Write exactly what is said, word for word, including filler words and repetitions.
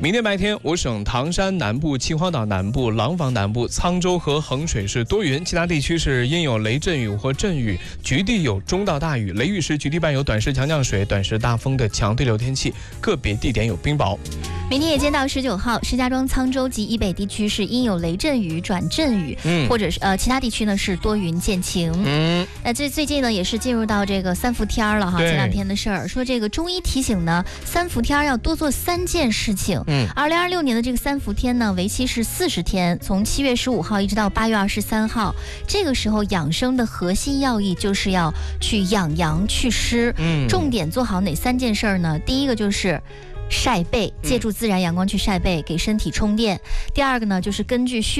明天白天，我省唐山南部、秦皇岛南部、廊坊南部、沧州和衡水是多云，其他地区是阴有雷阵雨或阵雨，局地有中到大雨，雷雨时局地伴有短时强降水、短时大风的强对流天气，个别地点有冰雹。 明天夜间到十九号，石家庄、沧州及以北地区是阴有雷阵雨转阵雨，嗯，或者是呃其他地区呢是多云见晴。嗯，那最最近呢也是进入到这个三伏天了哈，前两天的事儿，说这个中医提醒呢，三伏天要多做三件事情。嗯，二零二六年的这个三伏天呢，为期是四十天，从七月十五号一直到八月二十三号。这个时候养生的核心要义就是要去养阳祛湿。嗯，重点做好哪三件事呢？第一个就是晒背，借助自然阳光去晒背，给身体充电。第二个呢，就是根据需